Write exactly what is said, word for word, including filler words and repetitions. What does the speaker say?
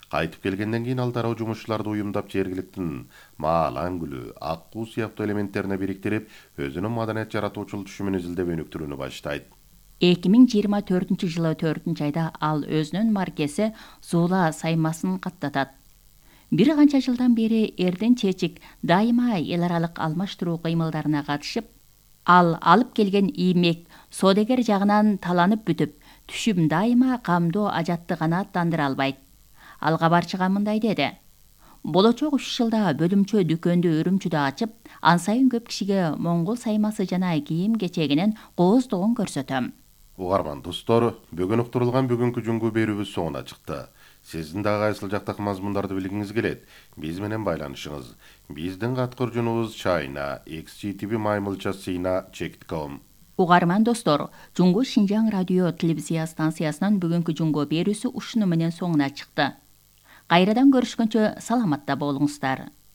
Кайтып келгенден кийин ал дароо жумушчуларды уюмдап жергиликтин маал, аңгүлү, аккуу сыяктуу элементтерине бириктирип, өзүнүн маданият жаратуучулук түшүмүн изилдеп өнүктүрүүнү баштайт. эки миң жыйырма төртүнчү жылы төртүнчү айда ал өзүнүн маркеси Зуула саймасын каттатат. Бир канча жылдан бери эрден чечик дайыма эл аралык алмаштыруу кыймылдарына катышып, ал алып келген иймек соодагер жагынан таланып бүтүп, түшүм дайыма камдуу ажатты гана аттандыра албайт. Ал кабарчыга мындай деди: болочок үч жылда бөлүмчө дүкөндү Үрүмчүдө ачып, ан сайын көп кишиге моңгол саймасы жана кийим кечегинин кооздугун көрсөтөм. Угарман достор, бүгүн уктурулган бүгүнкү жүнгү берүүбүз соңуна чыкты. Сиздин дагы кайсыл жактагы мазмундарды билгиңиз келет? Биз менен байланышыңыз. Биздин каткыржунубуз China x g t v маймылча сыйна чек ком. Угарман достор, Жунгу Шинжаң радио телевизия станциясынын бүгүнкү жүнгө берүүсү ушуну менен соңуна чыкты. Кайрадан көрүшкөнчө саламатта болуңуздар.